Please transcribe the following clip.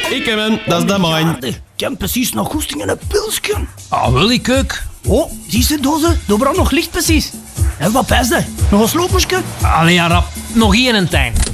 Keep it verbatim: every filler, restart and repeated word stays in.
Ik heb hem, dat is de mine. Ik heb precies nog goesting in een pilsje. Ah, wil ik ook. Oh, zie je dozen? Daar brandt nog licht precies. En wat pijs je? Nog een sloopensje? Allee, ja, rap. Nog één een tijn.